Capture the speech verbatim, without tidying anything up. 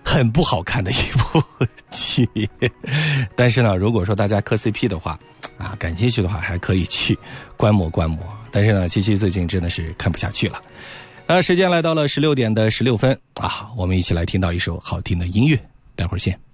很不好看的一部剧。但是呢，如果说大家磕 C P 的话啊，感兴趣的话还可以去观摩观摩。但是呢，七七最近真的是看不下去了。那时间来到了十六点的十六分啊，我们一起来听到一首好听的音乐，待会儿见。